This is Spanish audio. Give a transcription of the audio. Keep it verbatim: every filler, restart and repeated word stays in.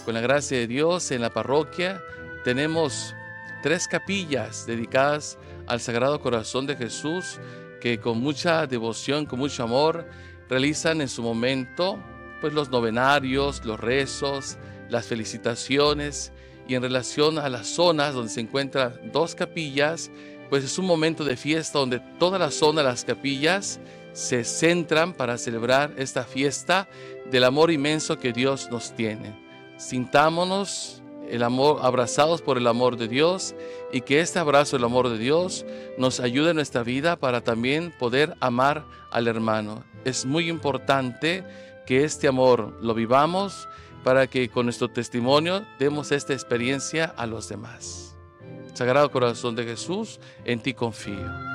Con la gracia de Dios, en la parroquia tenemos tres capillas dedicadas al Sagrado Corazón de Jesús, que con mucha devoción, con mucho amor, realizan en su momento pues los novenarios, los rezos, las felicitaciones. Y en relación a las zonas donde se encuentran dos capillas, pues es un momento de fiesta donde toda la zona de las capillas se centran para celebrar esta fiesta del amor inmenso que Dios nos tiene. Sintámonos el amor, abrazados por el amor de Dios, y que este abrazo del amor de Dios nos ayude en nuestra vida para también poder amar al hermano. Es muy importante que este amor lo vivamos para que con nuestro testimonio demos esta experiencia a los demás. Sagrado Corazón de Jesús, en ti confío.